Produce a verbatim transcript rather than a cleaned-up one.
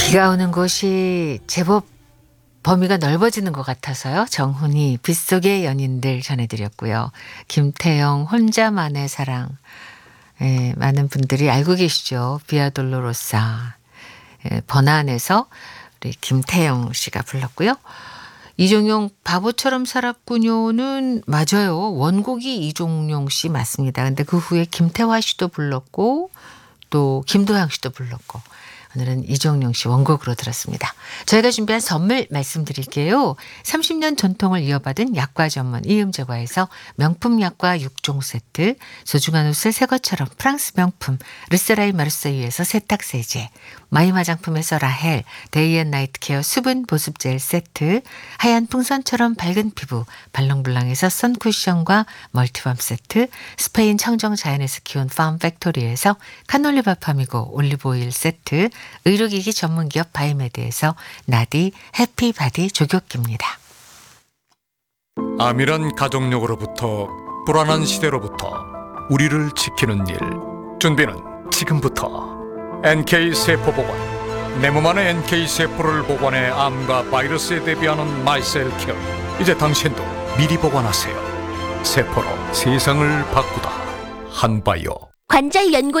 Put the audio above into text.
비가 오는 곳이 제법 범위가 넓어지는 것 같아서요. 정훈이 빗속의 연인들 전해드렸고요. 김태영 혼자만의 사랑. 예, 많은 분들이 알고 계시죠. 비아 돌로로사. 예, 번안에서 우리 김태영 씨가 불렀고요. 이종용 바보처럼 살았군요는 맞아요. 원곡이 이종용 씨 맞습니다. 근데 그 후에 김태화 씨도 불렀고 또 김도영 씨도 불렀고 오늘은 이종용 씨 원곡으로 들었습니다. 저희가 준비한 선물 말씀드릴게요. 삼십 년 전통을 이어받은 약과 전문 이음제과에서 명품 약과 육 종 세트, 소중한 옷을 새 것처럼 프랑스 명품 르세라이 마르세유에서 세탁세제, 마이 화장품에서 라헬 데이앤나이트 케어 수분 보습 젤 세트, 하얀 풍선처럼 밝은 피부 발롱블랑에서 선쿠션과 멀티밤 세트, 스페인 청정 자연에서 키운 팜 팩토리에서 카놀리바 팜이고 올리브오일 세트, 의료기기 전문기업 바이메드에서 나디 해피바디 조격기입니다. 암이란 가족력으로부터 불안한 시대로부터 우리를 지키는 일. 준비는 지금부터. 엔케이세포보건. 내 몸 안의 엔케이세포를 보관해 암과 바이러스에 대비하는 마이셀케어. 이제 당신도 미리 보관하세요. 세포로 세상을 바꾸다. 한바이오. 관절 연구